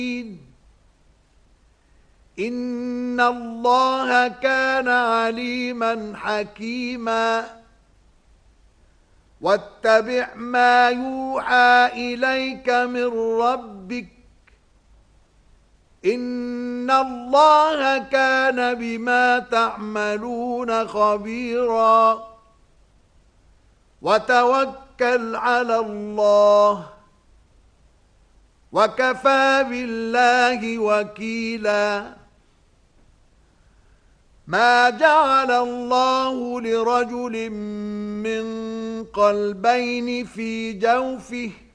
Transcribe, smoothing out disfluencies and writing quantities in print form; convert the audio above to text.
إن الله كان عليما حكيما واتبع ما يوحى إليك من ربك إن الله كان بما تعملون خبيرا وتوكل على الله وكفى بالله وكيلا ما جعل الله لرجل من قلبين في جوفه